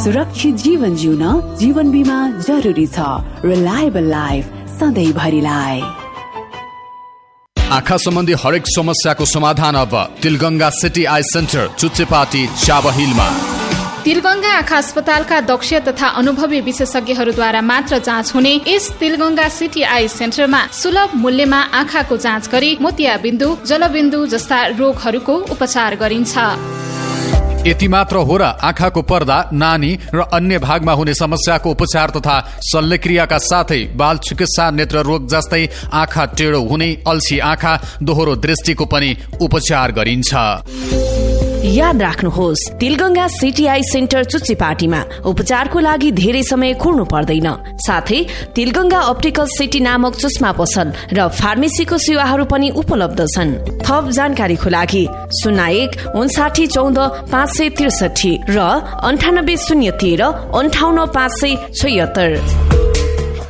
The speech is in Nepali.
सुरक्षित जीवन जिउन जीवन बीमा जरुरी छ। Reliable life सधैँभरिलाई। आँखा सम्बन्धी हरेक समस्याको समाधान अब Tilganga city I centre, Chuchepati, चाबहिलमा। Tilganga आँखा अस्पतालका दक्ष तथा अनुभवी विशेषज्ञहरूद्वारा मात्र जाँच हुने यस तिलगंगा सिटी आई सेन्टरमा सुलभ मूल्यमा आँखाको जाँच गरी मोतियाबिन्दु, जलबिन्दु जस्ता रोगहरूको उपचार गरिन्छ। यति मात्र हो र आँखाको पर्दा, नानी र अन्य भागमा हुने समस्याको उपचार तथा शल्यक्रियाका साथै बाल चिकित्सा, नेत्र रोग जस्तै आँखा टेढो हुने, अल्छी आँखा, दोहोरो दृष्टिको पनि उपचार गरिन्छ। याद राख्नुहोस्, तिलगंगा सिटी आई सेन्टर चुच्चेपाटीमा उपचारको लागि धेरै समय कुर्नु पर्दैन। साथै तिलगंगा अप्टिकल सिटी नामक चस्मा पसल र फार्मेसीको सेवाहरू पनि उपलब्ध छन्। थप जानकारीको लागि 01 59 14 563 र 98 013 58 576।